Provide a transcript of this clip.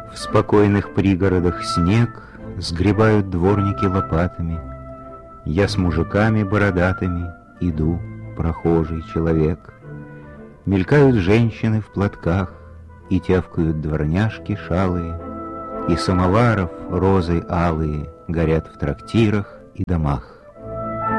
В спокойных пригородах снег сгребают дворники лопатами. Я с мужиками бородатыми иду, прохожий человек. Мелькают женщины в платках, и тявкают дворняжки шалые, и самоваров розой алые горят в трактирах и домах.